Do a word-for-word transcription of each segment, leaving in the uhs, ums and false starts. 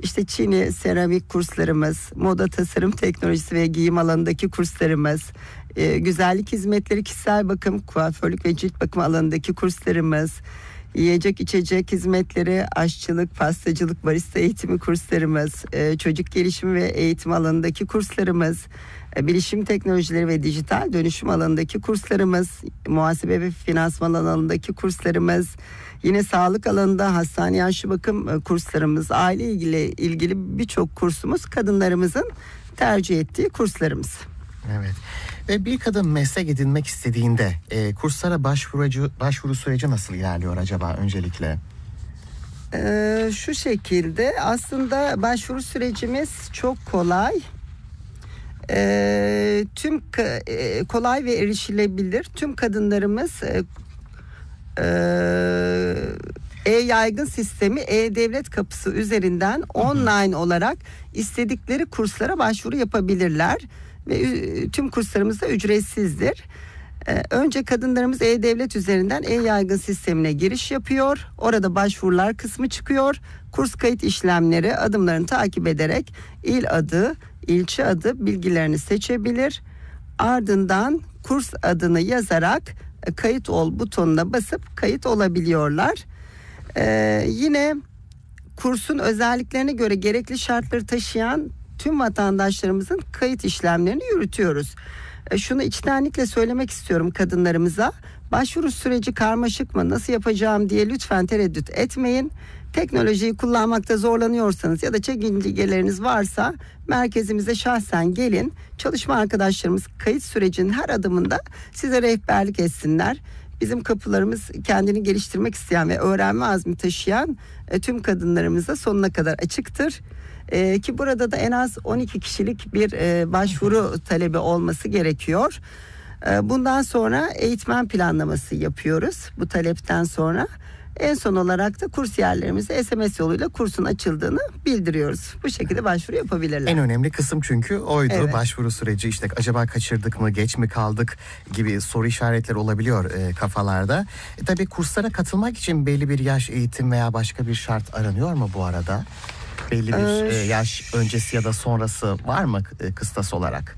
İşte çini, seramik kurslarımız, moda tasarım teknolojisi ve giyim alanındaki kurslarımız, e, güzellik hizmetleri, kişisel bakım, kuaförlük ve cilt bakımı alanındaki kurslarımız, yiyecek içecek hizmetleri, aşçılık, pastacılık, barista eğitimi kurslarımız, e, çocuk gelişimi ve eğitim alanındaki kurslarımız, e, bilişim teknolojileri ve dijital dönüşüm alanındaki kurslarımız, muhasebe ve finansman alanındaki kurslarımız, yine sağlık alanında hastane yaşlı bakım e, kurslarımız, aile ilgili ilgili birçok kursumuz kadınlarımızın tercih ettiği kurslarımız. Evet. Ve bir kadın meslek edinmek istediğinde e, kurslara başvuru, başvuru süreci nasıl ilerliyor acaba öncelikle? Ee, şu şekilde aslında başvuru sürecimiz çok kolay. Ee, tüm e, kolay ve erişilebilir. Tüm kadınlarımız e, e, e-yaygın sistemi e-devlet kapısı üzerinden online olarak istedikleri kurslara başvuru yapabilirler. Ve tüm kurslarımız da ücretsizdir. Ee, önce kadınlarımız e-devlet üzerinden e-yaygın sistemine giriş yapıyor. Orada başvurular kısmı çıkıyor. Kurs kayıt işlemleri adımlarını takip ederek il adı, ilçe adı bilgilerini seçebilir. Ardından kurs adını yazarak kayıt ol butonuna basıp kayıt olabiliyorlar. Ee, yine kursun özelliklerine göre gerekli şartları taşıyan tüm vatandaşlarımızın kayıt işlemlerini yürütüyoruz. E, şunu içtenlikle söylemek istiyorum kadınlarımıza. Başvuru süreci karmaşık mı, nasıl yapacağım diye lütfen tereddüt etmeyin. Teknolojiyi kullanmakta zorlanıyorsanız ya da çekinceleriniz varsa merkezimize şahsen gelin. Çalışma arkadaşlarımız kayıt sürecinin her adımında size rehberlik etsinler. Bizim kapılarımız kendini geliştirmek isteyen ve öğrenme azmi taşıyan e, tüm kadınlarımıza sonuna kadar açıktır. Ee, ki burada da en az on iki kişilik bir e, başvuru talebi olması gerekiyor. Ee, bundan sonra eğitmen planlaması yapıyoruz bu talepten sonra. En son olarak da kursiyerlerimize S M S yoluyla kursun açıldığını bildiriyoruz. Bu şekilde başvuru yapabilirler. En önemli kısım çünkü oydu. Evet. Başvuru süreci, işte acaba kaçırdık mı, geç mi kaldık gibi soru işaretleri olabiliyor e, kafalarda. E, tabii kurslara katılmak için belli bir yaş, eğitim veya başka bir şart aranıyor mu bu arada? Belli bir ee, yaş öncesi ya da sonrası var mı e, kıstas olarak?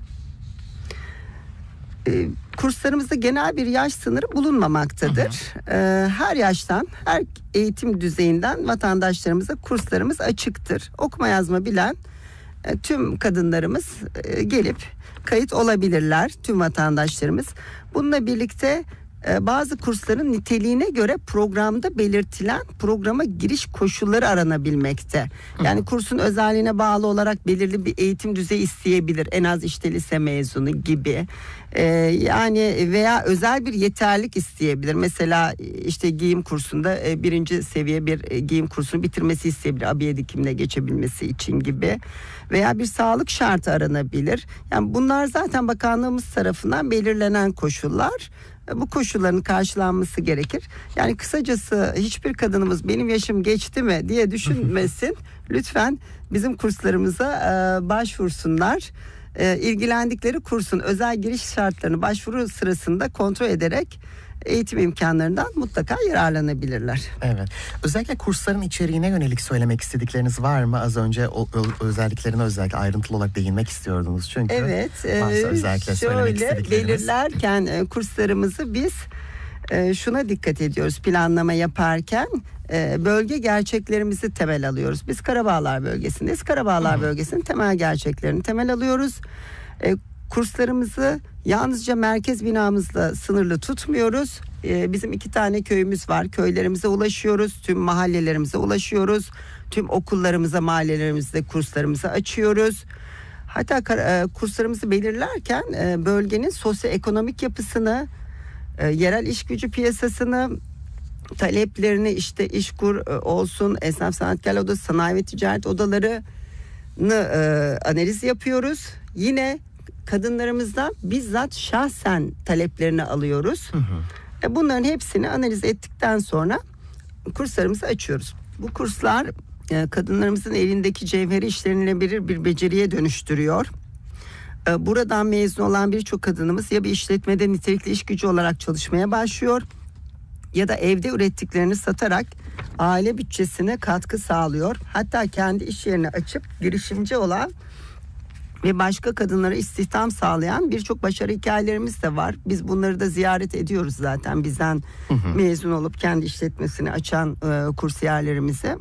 E, kurslarımızda genel bir yaş sınırı bulunmamaktadır. E, her yaştan, her eğitim düzeyinden vatandaşlarımıza kurslarımız açıktır. Okuma yazma bilen e, tüm kadınlarımız e, gelip kayıt olabilirler, tüm vatandaşlarımız. Bununla birlikte bazı kursların niteliğine göre programda belirtilen programa giriş koşulları aranabilmekte. Yani kursun özelliğine bağlı olarak belirli bir eğitim düzeyi isteyebilir. En az işte lise mezunu gibi. Ee, yani veya özel bir yeterlik isteyebilir. Mesela işte giyim kursunda e, birinci seviye bir e, giyim kursunu bitirmesi isteyebilir. Abiye dikimine geçebilmesi için gibi. Veya bir sağlık şartı aranabilir. Yani bunlar zaten bakanlığımız tarafından belirlenen koşullar. Bu koşulların karşılanması gerekir. Yani kısacası hiçbir kadınımız benim yaşım geçti mi diye düşünmesin. Lütfen bizim kurslarımıza e, başvursunlar. E, ilgilendikleri kursun özel giriş şartlarını başvuru sırasında kontrol ederek eğitim imkanlarından mutlaka yararlanabilirler. Evet. Özellikle kursların içeriğine yönelik söylemek istedikleriniz var mı? Az önce o, o özelliklerine özellikle ayrıntılı olarak değinmek istiyordunuz çünkü. Evet. Varsa özellikle söylemek istedikleriniz. Şöyle belirlerken e, kurslarımızı biz e, şuna dikkat ediyoruz planlama yaparken. E, bölge gerçeklerimizi temel alıyoruz. Biz Karabağlar bölgesindeyiz. Karabağlar Hı-hı. bölgesinin temel gerçeklerini temel alıyoruz. E, kurslarımızı yalnızca merkez binamızla sınırlı tutmuyoruz. Ee, bizim iki tane köyümüz var. Köylerimize ulaşıyoruz. Tüm mahallelerimize ulaşıyoruz. Tüm okullarımıza, mahallelerimizde kurslarımızı açıyoruz. Hatta e, kurslarımızı belirlerken e, bölgenin sosyoekonomik yapısını, e, yerel iş gücü piyasasını, taleplerini, işte İşkur e, olsun, Esnaf Sanatkar Odası, Sanayi ve Ticaret Odaları'nı e, analiz yapıyoruz. Yine kadınlarımızdan bizzat şahsen taleplerini alıyoruz. Hı hı. Bunların hepsini analiz ettikten sonra kurslarımızı açıyoruz. Bu kurslar kadınlarımızın elindeki cevheri işleriyle bir, bir beceriye dönüştürüyor. Buradan mezun olan birçok kadınımız ya bir işletmede nitelikli iş gücü olarak çalışmaya başlıyor ya da evde ürettiklerini satarak aile bütçesine katkı sağlıyor. Hatta kendi iş yerini açıp girişimci olan ve başka kadınlara istihdam sağlayan birçok başarı hikayelerimiz de var. Biz bunları da ziyaret ediyoruz zaten, bizden hı hı. mezun olup kendi işletmesini açan e, kursiyerlerimizi.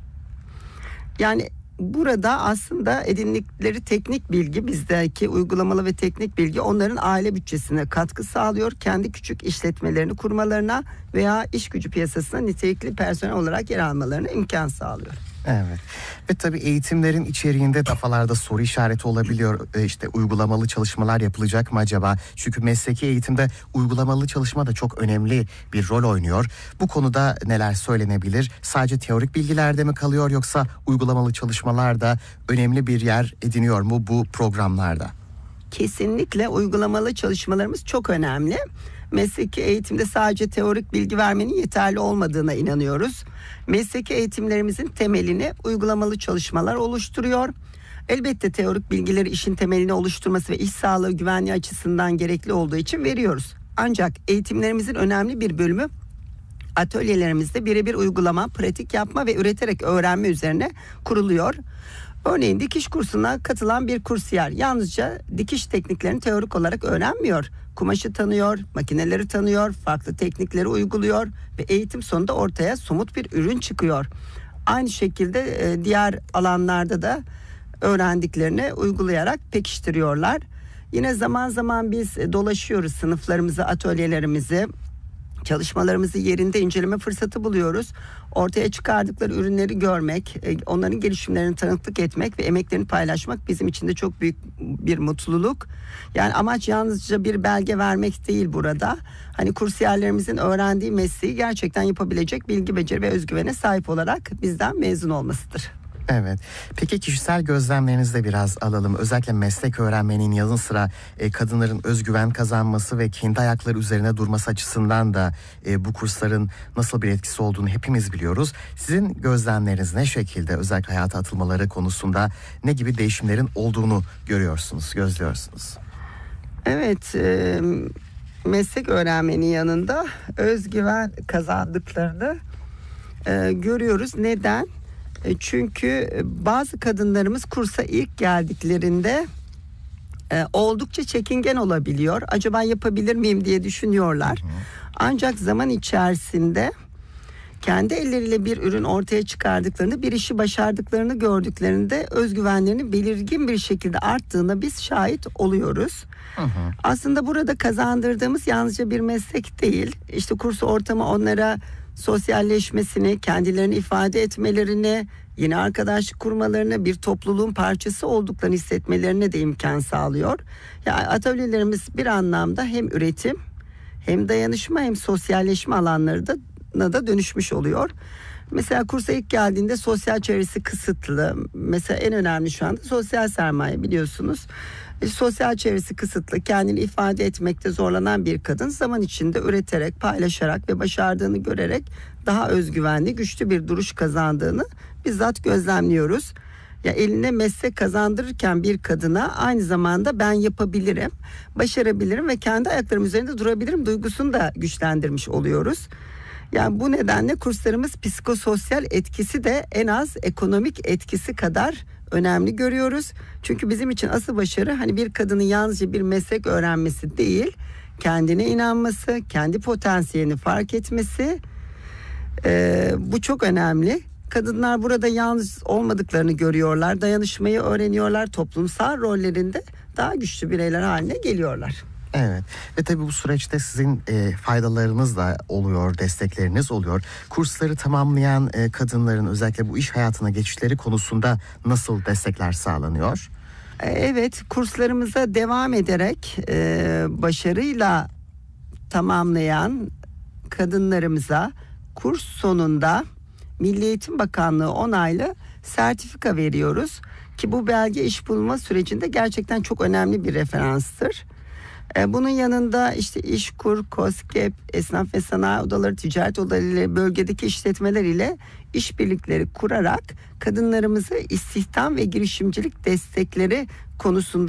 Yani burada aslında edindikleri teknik bilgi, bizdeki uygulamalı ve teknik bilgi onların aile bütçesine katkı sağlıyor. Kendi küçük işletmelerini kurmalarına veya iş gücü piyasasına nitelikli personel olarak yer almalarına imkan sağlıyor. Evet. Ve tabii eğitimlerin içeriğinde defalarda soru işareti olabiliyor. E işte uygulamalı çalışmalar yapılacak mı acaba? Çünkü mesleki eğitimde uygulamalı çalışma da çok önemli bir rol oynuyor. Bu konuda neler söylenebilir? Sadece teorik bilgilerde mi kalıyor, yoksa uygulamalı çalışmalar da önemli bir yer ediniyor mu bu programlarda? Kesinlikle uygulamalı çalışmalarımız çok önemli. Mesleki eğitimde sadece teorik bilgi vermenin yeterli olmadığına inanıyoruz. Mesleki eğitimlerimizin temelini uygulamalı çalışmalar oluşturuyor. Elbette teorik bilgileri işin temelini oluşturması ve iş sağlığı güvenliği açısından gerekli olduğu için veriyoruz. Ancak eğitimlerimizin önemli bir bölümü atölyelerimizde birebir uygulama, pratik yapma ve üreterek öğrenme üzerine kuruluyor. Örneğin dikiş kursuna katılan bir kursiyer yalnızca dikiş tekniklerini teorik olarak öğrenmiyor. Kumaşı tanıyor, makineleri tanıyor, farklı teknikleri uyguluyor ve eğitim sonunda ortaya somut bir ürün çıkıyor. Aynı şekilde diğer alanlarda da öğrendiklerini uygulayarak pekiştiriyorlar. Yine zaman zaman biz dolaşıyoruz sınıflarımızı, atölyelerimizi, çalışmalarımızı yerinde inceleme fırsatı buluyoruz. Ortaya çıkardıkları ürünleri görmek, onların gelişimlerini tanıklık etmek ve emeklerini paylaşmak bizim için de çok büyük bir mutluluk. Yani amaç yalnızca bir belge vermek değil burada. Hani kursiyerlerimizin öğrendiği mesleği gerçekten yapabilecek bilgi, beceri ve özgüvene sahip olarak bizden mezun olmasıdır. Evet. Peki kişisel gözlemlerinizi de biraz alalım. Özellikle meslek öğrenmenin yanı sıra e, kadınların özgüven kazanması ve kendi ayakları üzerine durması açısından da e, bu kursların nasıl bir etkisi olduğunu hepimiz biliyoruz. Sizin gözlemleriniz ne şekilde? Özellikle hayata atılmaları konusunda ne gibi değişimlerin olduğunu görüyorsunuz, gözlüyorsunuz? Evet, e, meslek öğrenmenin yanında özgüven kazandıklarını e, görüyoruz. Neden? Çünkü bazı kadınlarımız kursa ilk geldiklerinde e, oldukça çekingen olabiliyor. Acaba yapabilir miyim diye düşünüyorlar. Hı hı. Ancak zaman içerisinde kendi elleriyle bir ürün ortaya çıkardıklarında, bir işi başardıklarını gördüklerinde özgüvenlerinin belirgin bir şekilde arttığına biz şahit oluyoruz. Hı hı. Aslında burada kazandırdığımız yalnızca bir meslek değil. İşte kurs ortamı onlara sosyalleşmesini, kendilerini ifade etmelerini, yeni arkadaşlık kurmalarını, bir topluluğun parçası olduklarını hissetmelerine de imkan sağlıyor. Yani atölyelerimiz bir anlamda hem üretim, hem dayanışma, hem sosyalleşme alanları da, da dönüşmüş oluyor. Mesela kursa ilk geldiğinde sosyal çevresi kısıtlı. Mesela en önemli şu anda sosyal sermaye, biliyorsunuz. E, sosyal çevresi kısıtlı, kendini ifade etmekte zorlanan bir kadın zaman içinde üreterek, paylaşarak ve başardığını görerek daha özgüvenli, güçlü bir duruş kazandığını bizzat gözlemliyoruz. Ya eline meslek kazandırırken bir kadına aynı zamanda ben yapabilirim, başarabilirim ve kendi ayaklarım üzerinde durabilirim duygusunu da güçlendirmiş oluyoruz. Yani bu nedenle kurslarımız psikososyal etkisi de en az ekonomik etkisi kadar önemli görüyoruz. Çünkü bizim için asıl başarı hani bir kadının yalnızca bir meslek öğrenmesi değil, kendine inanması, kendi potansiyelini fark etmesi. Ee, bu çok önemli. Kadınlar burada yalnız olmadıklarını görüyorlar, dayanışmayı öğreniyorlar, toplumsal rollerinde daha güçlü bireyler haline geliyorlar. Evet ve tabii bu süreçte sizin e, faydalarınız da oluyor, destekleriniz oluyor. Kursları tamamlayan e, kadınların özellikle bu iş hayatına geçişleri konusunda nasıl destekler sağlanıyor? Evet, kurslarımıza devam ederek e, başarıyla tamamlayan kadınlarımıza kurs sonunda Milli Eğitim Bakanlığı onaylı sertifika veriyoruz ki bu belge iş bulma sürecinde gerçekten çok önemli bir referanstır. Bunun yanında işte İşkur, KOSGEB, Esnaf ve Sanayi Odaları, Ticaret Odaları ile bölgedeki işletmeler ile işbirlikleri kurarak kadınlarımızı istihdam ve girişimcilik destekleri konusunda da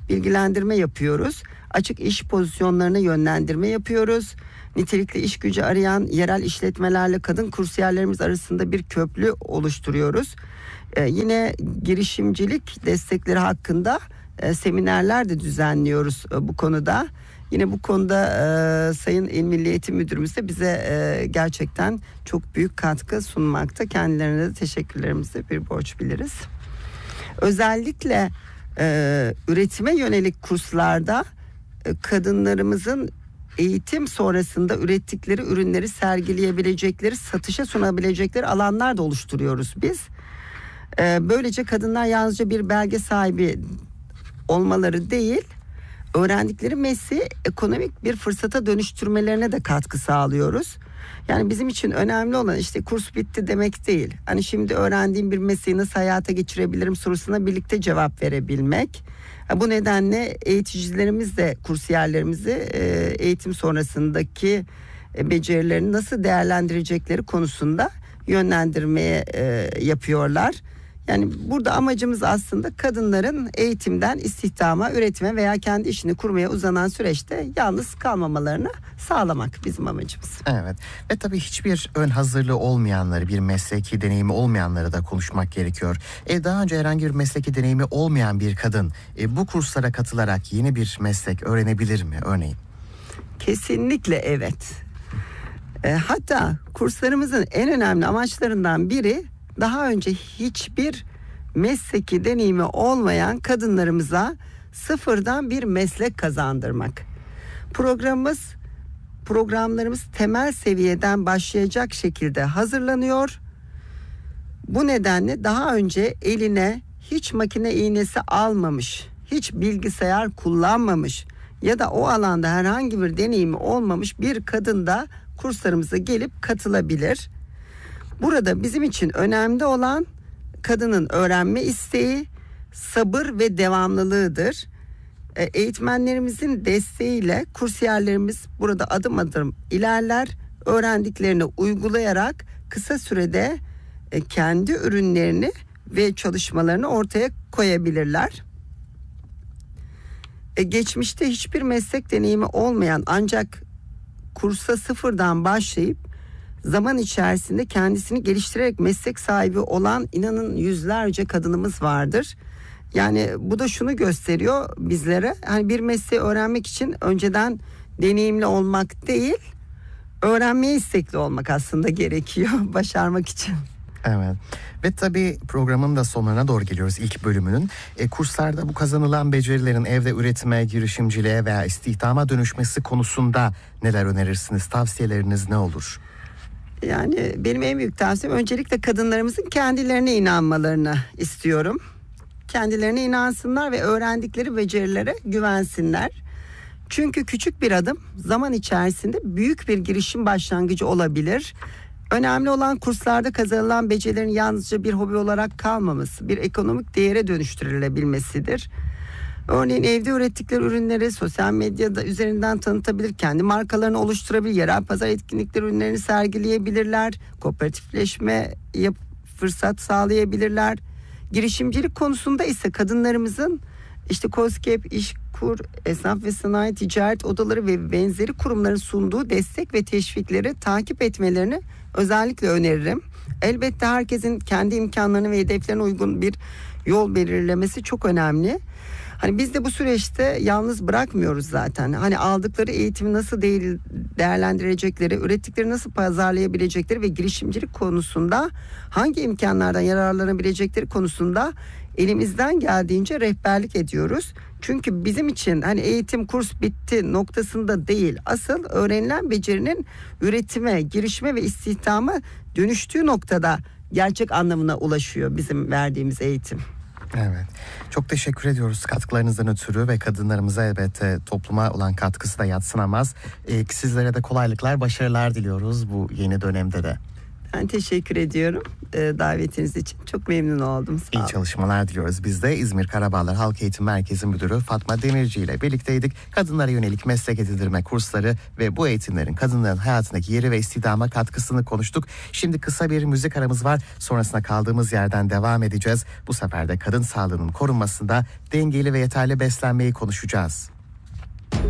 bilgilendirme yapıyoruz. Açık iş pozisyonlarına yönlendirme yapıyoruz. Nitelikli iş gücü arayan yerel işletmelerle kadın kursiyerlerimiz arasında bir köprü oluşturuyoruz. Ee, yine girişimcilik destekleri hakkında e, seminerler de düzenliyoruz e, bu konuda. Yine bu konuda e, Sayın İl Milli Eğitim Müdürümüz de bize e, gerçekten çok büyük katkı sunmakta. Kendilerine de teşekkürlerimizi bir borç biliriz. Özellikle e, üretime yönelik kurslarda e, kadınlarımızın eğitim sonrasında ürettikleri ürünleri sergileyebilecekleri, satışa sunabilecekleri alanlar da oluşturuyoruz biz. E, böylece kadınlar yalnızca bir belge sahibi olmaları değil, öğrendikleri mesleği ekonomik bir fırsata dönüştürmelerine de katkı sağlıyoruz. Yani bizim için önemli olan işte kurs bitti demek değil. Hani şimdi öğrendiğim bir mesleği nasıl hayata geçirebilirim sorusuna birlikte cevap verebilmek. Bu nedenle eğiticilerimiz de kursiyerlerimizi eğitim sonrasındaki becerilerini nasıl değerlendirecekleri konusunda yönlendirmeye yapıyorlar. Yani burada amacımız aslında kadınların eğitimden istihdama, üretime veya kendi işini kurmaya uzanan süreçte yalnız kalmamalarını sağlamak bizim amacımız. Evet ve tabii hiçbir ön hazırlığı olmayanları, bir mesleki deneyimi olmayanları da konuşmak gerekiyor. E, daha önce herhangi bir mesleki deneyimi olmayan bir kadın e, bu kurslara katılarak yeni bir meslek öğrenebilir mi örneğin? Kesinlikle evet. E, hatta kurslarımızın en önemli amaçlarından biri daha önce hiçbir mesleki deneyimi olmayan kadınlarımıza sıfırdan bir meslek kazandırmak. Programımız, programlarımız temel seviyeden başlayacak şekilde hazırlanıyor. Bu nedenle daha önce eline hiç makine iğnesi almamış, hiç bilgisayar kullanmamış ya da o alanda herhangi bir deneyimi olmamış bir kadın da kurslarımıza gelip katılabilir. Burada bizim için önemli olan kadının öğrenme isteği, sabır ve devamlılığıdır. Eğitmenlerimizin desteğiyle kursiyerlerimiz burada adım adım ilerler, öğrendiklerini uygulayarak kısa sürede kendi ürünlerini ve çalışmalarını ortaya koyabilirler. Geçmişte hiçbir meslek deneyimi olmayan ancak kursa sıfırdan başlayıp zaman içerisinde kendisini geliştirerek meslek sahibi olan inanın yüzlerce kadınımız vardır. Yani bu da şunu gösteriyor bizlere. Hani bir mesleği öğrenmek için önceden deneyimli olmak değil, öğrenmeye istekli olmak aslında gerekiyor başarmak için. Evet ve tabii programın da sonuna doğru geliyoruz ilk bölümünün. E, kurslarda bu kazanılan becerilerin evde üretime, girişimciliğe veya istihdama dönüşmesi konusunda neler önerirsiniz? Tavsiyeleriniz ne olur? Yani benim en büyük tavsiyem öncelikle kadınlarımızın kendilerine inanmalarını istiyorum. Kendilerine inansınlar ve öğrendikleri becerilere güvensinler. Çünkü küçük bir adım zaman içerisinde büyük bir girişim başlangıcı olabilir. Önemli olan kurslarda kazanılan becerilerin yalnızca bir hobi olarak kalmaması, bir ekonomik değere dönüştürülebilmesidir. Örneğin evde ürettikleri ürünleri sosyal medyada üzerinden tanıtabilir, kendi markalarını oluşturabilir, yerel pazar etkinlikleri ürünlerini sergileyebilirler, kooperatifleşme yap, fırsat sağlayabilirler. Girişimcilik konusunda ise kadınlarımızın işte KOSGEB, İşkur, Esnaf ve Sanayi Ticaret Odaları ve benzeri kurumların sunduğu destek ve teşvikleri takip etmelerini özellikle öneririm. Elbette herkesin kendi imkanlarına ve hedeflerine uygun bir yol belirlemesi çok önemli. Hani biz de bu süreçte yalnız bırakmıyoruz zaten. Hani aldıkları eğitimi nasıl değil, değerlendirecekleri, ürettikleri nasıl pazarlayabilecekleri ve girişimcilik konusunda hangi imkanlardan yararlanabilecekleri konusunda elimizden geldiğince rehberlik ediyoruz. Çünkü bizim için hani eğitim kurs bitti noktasında değil, asıl öğrenilen becerinin üretime, girişime ve istihdama dönüştüğü noktada gerçek anlamına ulaşıyor bizim verdiğimiz eğitim. Evet. Çok teşekkür ediyoruz katkılarınızdan ötürü ve kadınlarımıza elbette topluma olan katkısı da yadsınamaz. Ee, sizlere de kolaylıklar, başarılar diliyoruz bu yeni dönemde de. Ben teşekkür ediyorum e, davetiniz için. Çok memnun oldum. Sağ İyi olun. çalışmalar diliyoruz. Biz de İzmir Karabağlar Halk Eğitim Merkezi Müdürü Fatma Demirci ile birlikteydik. Kadınlara yönelik meslek edindirme kursları ve bu eğitimlerin kadınların hayatındaki yeri ve istihdama katkısını konuştuk. Şimdi kısa bir müzik aramız var. Sonrasında kaldığımız yerden devam edeceğiz. Bu sefer de kadın sağlığının korunmasında dengeli ve yeterli beslenmeyi konuşacağız.